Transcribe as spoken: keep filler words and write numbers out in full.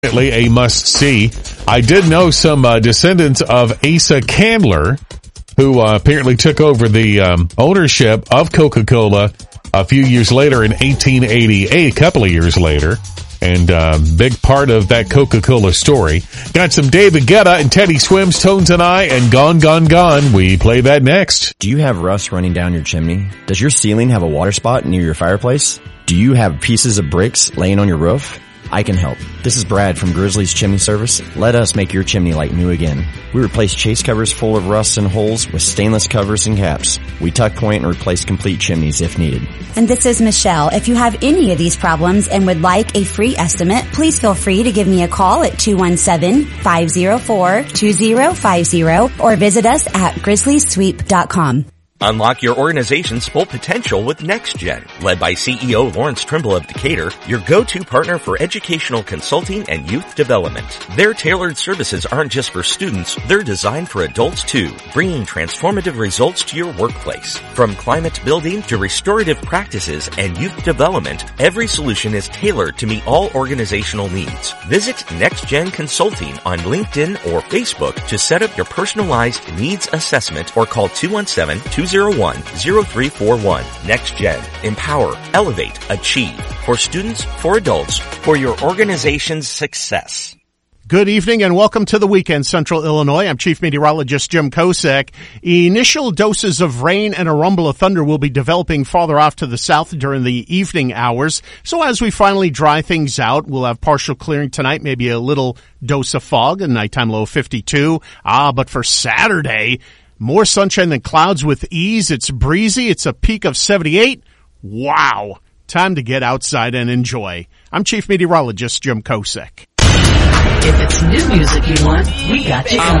A must-see. I did know some uh, descendants of Asa Candler, who uh, apparently took over the um, ownership of Coca-Cola a few years later in eighteen eighty-eight, a couple of years later, and uh, big part of that Coca-Cola story. Got some David Guetta and Teddy Swims, Tones and I, and Gone, Gone, Gone. We play that next. Do you have rust running down your chimney? Does your ceiling have a water spot near your fireplace? Do you have pieces of bricks laying on your roof? I can help. This is Brad from Grizzly's Chimney Service. Let us make your chimney like new again. We replace chase covers full of rust and holes with stainless covers and caps. We tuck point and replace complete chimneys if needed. And this is Michelle. If you have any of these problems and would like a free estimate, please feel free to give me a call at two one seven, five zero four, two zero five zero or visit us at grizzly sweep dot com. Unlock your organization's full potential with NextGen. Led by C E O Lawrence Trimble of Decatur, your go-to partner for educational consulting and youth development. Their tailored services aren't just for students, they're designed for adults too, bringing transformative results to your workplace. From climate building to restorative practices and youth development, every solution is tailored to meet all organizational needs. Visit NextGen Consulting on LinkedIn or Facebook to set up your personalized needs assessment or call two one seven, two zero one, zero three four one. NextGen. Empower, elevate, achieve. For students, for adults, for your organization's success. Good evening and welcome to the weekend, Central Illinois. I'm Chief Meteorologist Jim Kosek. Initial doses of rain and a rumble of thunder will be developing farther off to the south during the evening hours. So as we finally dry things out, we'll have partial clearing tonight, maybe a little dose of fog, a nighttime low of fifty-two. Ah, but for Saturday, more sunshine than clouds with ease. It's breezy. It's a peak of seventy-eight. Wow. Time to get outside and enjoy. I'm Chief Meteorologist Jim Kosek. If it's new music you want, we got you covered.